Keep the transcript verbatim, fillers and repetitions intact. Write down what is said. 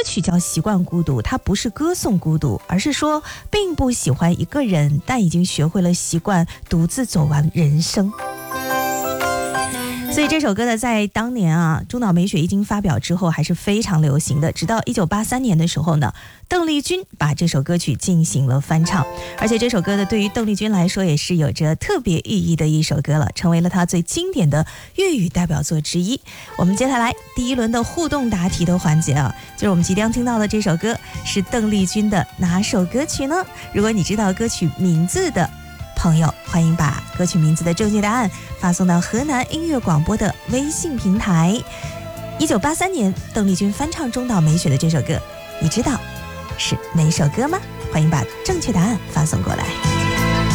曲叫《习惯孤独》，它不是歌颂孤独，而是说并不喜欢一个人，但已经学会了习惯独自走完人生。所以这首歌呢，在当年啊，中岛美雪一经发表之后还是非常流行的，直到一九八三年的时候呢，邓丽君把这首歌曲进行了翻唱，而且这首歌呢，对于邓丽君来说也是有着特别意义的一首歌了，成为了她最经典的粤语代表作之一。我们接下来第一轮的互动答题的环节啊，就是我们即将听到的这首歌是邓丽君的哪首歌曲呢？如果你知道歌曲名字的朋友，欢迎把歌曲名字的正确答案发送到河南音乐广播的微信平台。一九八三年邓丽君翻唱中岛美雪的这首歌，你知道是哪首歌吗？欢迎把正确答案发送过来。